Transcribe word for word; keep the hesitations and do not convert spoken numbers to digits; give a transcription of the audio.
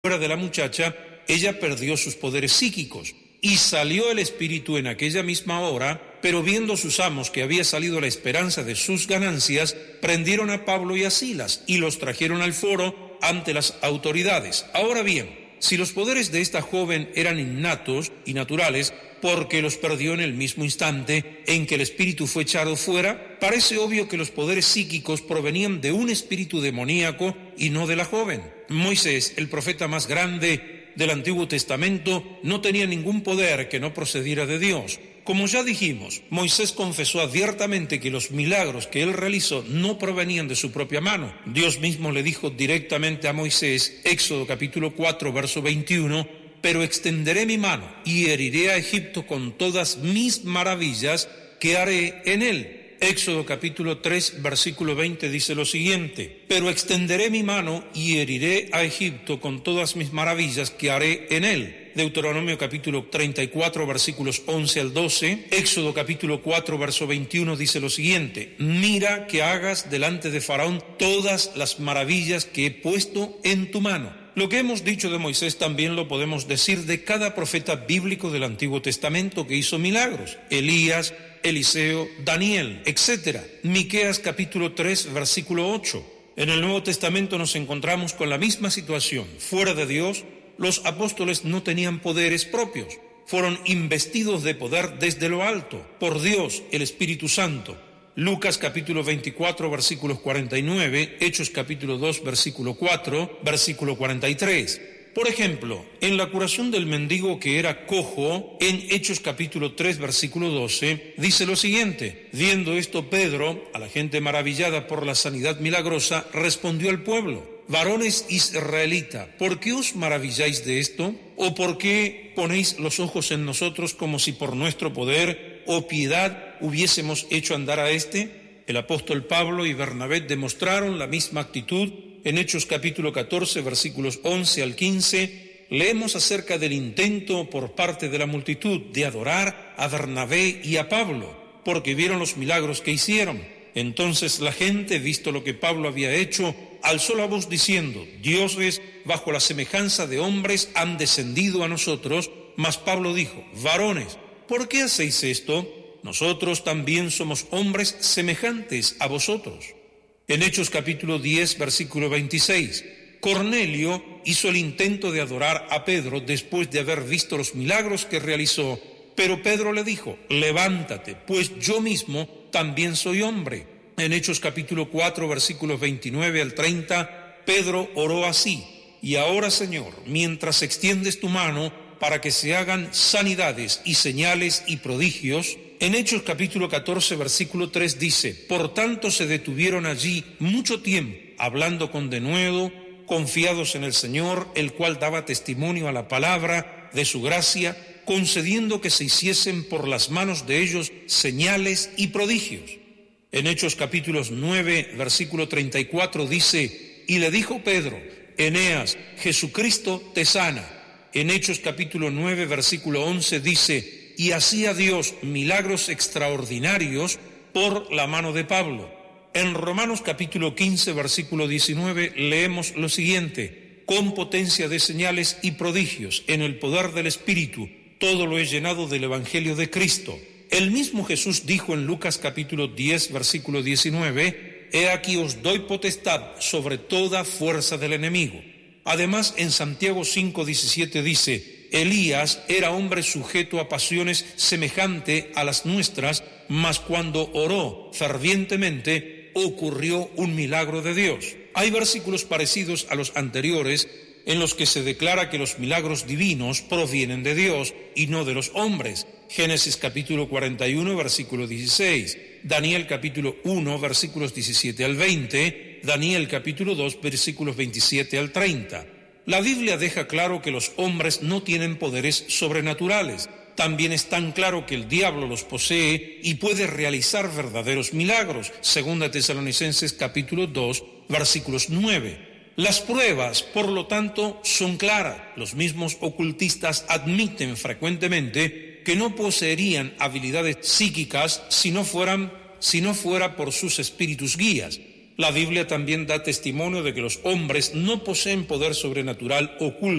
fuera de la muchacha, ella perdió sus poderes psíquicos y salió el espíritu en aquella misma hora, pero viendo sus amos que había salido la esperanza de sus ganancias, prendieron a Pablo y a Silas y los trajeron al foro ante las autoridades. Ahora bien, si los poderes de esta joven eran innatos y naturales, porque los perdió en el mismo instante en que el espíritu fue echado fuera, parece obvio que los poderes psíquicos provenían de un espíritu demoníaco y no de la joven. Moisés, el profeta más grande del Antiguo Testamento, no tenía ningún poder que no procediera de Dios. Como ya dijimos, Moisés confesó abiertamente que los milagros que él realizó no provenían de su propia mano. Dios mismo le dijo directamente a Moisés, Éxodo capítulo cuatro, verso veintiuno, pero extenderé mi mano y heriré a Egipto con todas mis maravillas que haré en él. Éxodo capítulo tres, versículo veinte dice lo siguiente, pero extenderé mi mano y heriré a Egipto con todas mis maravillas que haré en él. Deuteronomio capítulo treinta y cuatro, versículos once al doce, Éxodo capítulo cuatro, verso veintiuno dice lo siguiente, mira que hagas delante de Faraón todas las maravillas que he puesto en tu mano. Lo que hemos dicho de Moisés también lo podemos decir de cada profeta bíblico del Antiguo Testamento que hizo milagros, Elías, Eliseo, Daniel, etcétera. Miqueas capítulo tres, versículo ocho. En el Nuevo Testamento nos encontramos con la misma situación. Fuera de Dios, los apóstoles no tenían poderes propios. Fueron investidos de poder desde lo alto, por Dios, el Espíritu Santo. Lucas capítulo veinticuatro, versículos cuarenta y nueve, Hechos capítulo dos, versículo cuatro, versículo cuarenta y tres. Por ejemplo, en la curación del mendigo que era cojo, en Hechos capítulo tres, versículo doce, dice lo siguiente, viendo esto Pedro, a la gente maravillada por la sanidad milagrosa, respondió al pueblo, varones israelita, ¿por qué os maravilláis de esto? ¿O por qué ponéis los ojos en nosotros como si por nuestro poder o piedad hubiésemos hecho andar a éste? El apóstol Pablo y Bernabé demostraron la misma actitud. En Hechos capítulo catorce, versículos once al quince, leemos acerca del intento por parte de la multitud de adorar a Bernabé y a Pablo, porque vieron los milagros que hicieron. Entonces la gente, visto lo que Pablo había hecho, alzó la voz diciendo, dioses bajo la semejanza de hombres han descendido a nosotros, mas Pablo dijo, varones, ¿por qué hacéis esto? Nosotros también somos hombres semejantes a vosotros. En Hechos capítulo diez, versículo veintiséis, Cornelio hizo el intento de adorar a Pedro después de haber visto los milagros que realizó, pero Pedro le dijo, levántate, pues yo mismo también soy hombre. En Hechos capítulo cuatro, versículos veintinueve al treinta, Pedro oró así, y ahora, Señor, mientras extiendes tu mano para que se hagan sanidades y señales y prodigios. En Hechos capítulo catorce, versículo tres dice, por tanto se detuvieron allí mucho tiempo, hablando con denuedo, confiados en el Señor, el cual daba testimonio a la palabra de su gracia, concediendo que se hiciesen por las manos de ellos señales y prodigios. En Hechos capítulos nueve, versículo treinta y cuatro dice, y le dijo Pedro, Eneas, Jesucristo te sana. En Hechos capítulo nueve, versículo once dice, y hacía Dios milagros extraordinarios por la mano de Pablo. En Romanos capítulo quince, versículo diecinueve, leemos lo siguiente, con potencia de señales y prodigios, en el poder del Espíritu, todo lo he llenado del Evangelio de Cristo. El mismo Jesús dijo en Lucas capítulo diez, versículo diecinueve, he aquí os doy potestad sobre toda fuerza del enemigo. Además, en Santiago cinco, diecisiete dice, Elías era hombre sujeto a pasiones semejante a las nuestras, mas cuando oró fervientemente ocurrió un milagro de Dios. Hay versículos parecidos a los anteriores en los que se declara que los milagros divinos provienen de Dios y no de los hombres. Génesis capítulo cuarenta y uno, versículo dieciséis, Daniel capítulo uno, versículos diecisiete al veinte, Daniel capítulo dos, versículos veintisiete al treinta. La Biblia deja claro que los hombres no tienen poderes sobrenaturales. También es tan claro que el diablo los posee y puede realizar verdaderos milagros. Segunda Tesalonicenses capítulo dos, versículos nueve. Las pruebas, por lo tanto, son claras. Los mismos ocultistas admiten frecuentemente que no poseerían habilidades psíquicas si no fueran, si no fuera por sus espíritus guías. La Biblia también da testimonio de que los hombres no poseen poder sobrenatural oculto